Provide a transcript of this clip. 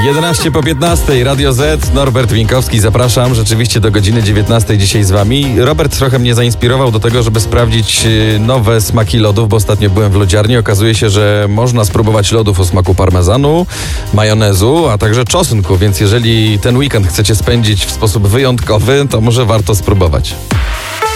11 po 15, Radio Z, Norbert Winkowski, zapraszam rzeczywiście do godziny 19 dzisiaj z wami. Robert trochę mnie zainspirował do tego, żeby sprawdzić nowe smaki lodów, bo ostatnio byłem w lodziarni. Okazuje się, że można spróbować lodów o smaku parmezanu, majonezu, a także czosnku, więc jeżeli ten weekend chcecie spędzić w sposób wyjątkowy, to może warto spróbować.